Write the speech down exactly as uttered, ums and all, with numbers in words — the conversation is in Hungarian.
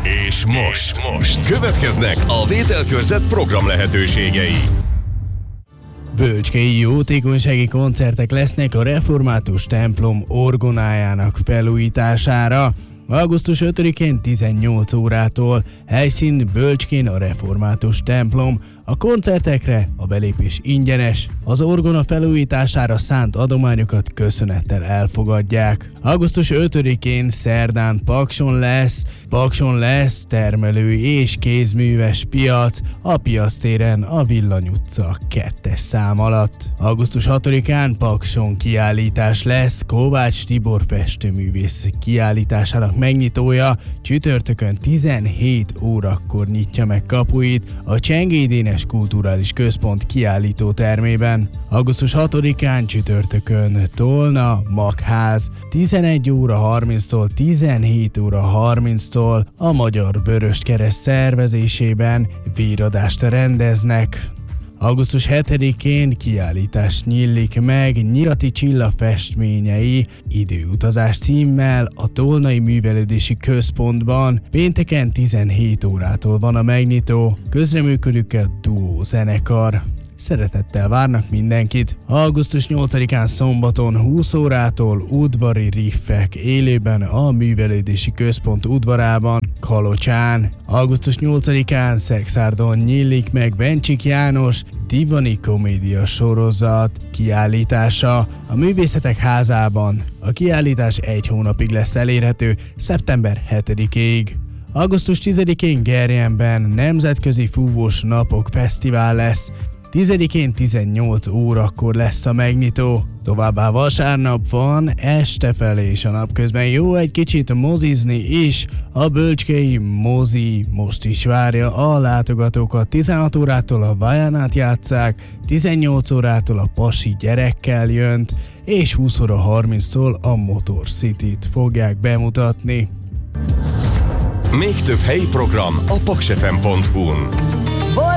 És most, most következnek a Vételkörzet program lehetőségei. Bölcskei jótékonysági koncertek lesznek a református templom orgonájának felújítására. augusztus ötödikén tizennyolc órától, helyszín Bölcskén a református templom. A koncertekre a belépés ingyenes, az orgona felújítására szánt adományokat köszönettel elfogadják. augusztus ötödikén szerdán Pakson lesz, Pakson lesz termelői és kézműves piac, a piactéren a Villany utca kettes szám alatt. augusztus hatodikán Pakson kiállítás lesz, Kovács Tibor festőművész kiállításának megnyitója csütörtökön tizenhét órakor nyitja meg kapuit a Csengédénes Kulturális Központ kiállító termében. augusztus hatodikán csütörtökön Tolna Magház tizenegy óra harminctól tizenhét óra harminctól a Magyar Vöröskereszt szervezésében véradást rendeznek. augusztus hetedikén kiállítás nyílik meg Nyirati Csilla festményei időutazás címmel a Tolnai Művelődési Központban. Pénteken tizenhét órától van a megnyitó, közreműködik a Duó zenekar. Szeretettel várnak mindenkit. augusztus nyolcadikán szombaton húsz órától udvari riffek élőben a Művelődési Központ udvarában, Kalocsán. augusztus nyolcadikán Szexárdon nyílik meg Bencsik János Divani komédia sorozat kiállítása a Művészetek Házában. A kiállítás egy hónapig lesz elérhető, szeptember hetedikéig. augusztus tizedikén Gerjenben Nemzetközi Fúvós Napok Fesztivál lesz. tizedikén tizennyolc órakor lesz a megnyitó. Továbbá vasárnap van este felé és a napközben jó egy kicsit mozizni is. A Bölcskei mozi most is várja a látogatókat. tizenhat órától a Vajánát játsszák, tizennyolc órától a Pasi Gyerekkel jönt, és húsz óra harminctól a Motor City-t fogják bemutatni. Még több helyi program a paksefem pont hu-n.